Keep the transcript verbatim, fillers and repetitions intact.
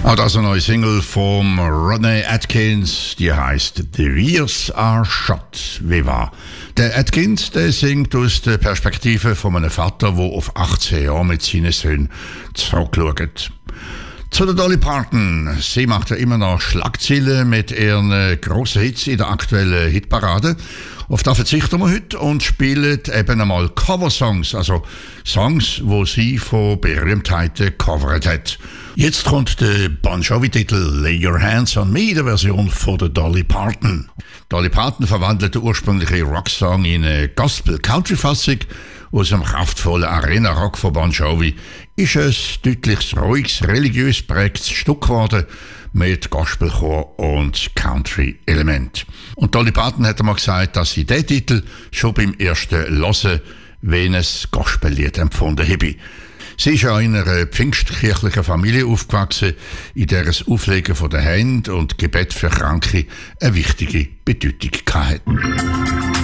Hat also eine neue Single vom Rodney Atkins, die heißt The Years Are Shot. Wie war? Der Atkins, der singt aus der Perspektive von einem Vater, der auf achtzehn Jahre mit seinen Söhnen zurückschaut. Zu der Dolly Parton. Sie macht ja immer noch Schlagzeilen mit ihren grossen Hits in der aktuellen Hitparade. Auf das verzichten wir heute und spielen eben einmal Coversongs, also Songs, wo sie von Berühmtheiten gecovert hat. Jetzt kommt der Bon Jovi-Titel Lay Your Hands on Me, der Version von der Dolly Parton. Dolly Parton verwandelt den ursprünglichen Rocksong in eine Gospel-Country-Fassung. Aus dem kraftvollen Arena-Rock von Bon Jovi ist ein deutlich ruhiges, religiös prägtes Stück geworden mit Gospelchor und Country-Element. Und Dolly Parton hat einmal gesagt, dass sie diesen Titel schon beim ersten Hören wie ein Gospellied empfunden habe. Sie ist ja in einer pfingstkirchlichen Familie aufgewachsen, in der das Auflegen von den Händen und Gebet für Kranke eine wichtige Bedeutung hatte.